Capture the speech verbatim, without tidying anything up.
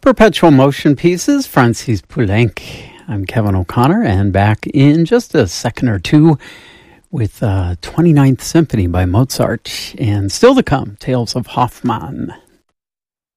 Perpetual Motion Pieces, Francis Poulenc. I'm Kevin O'Connor, and back in just a second or two with uh, twenty-ninth Symphony by Mozart, and still to come, Tales of Hoffmann.